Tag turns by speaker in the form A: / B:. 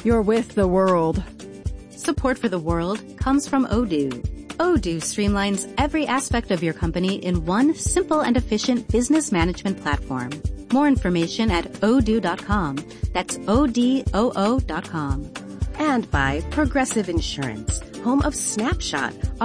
A: You're with the world.
B: Support for the world comes from Odoo. Odoo streamlines every aspect of your company in one simple and efficient business management platform. More information at odoo.com. That's ODOO.com.
C: And by Progressive Insurance, home of Snapshot,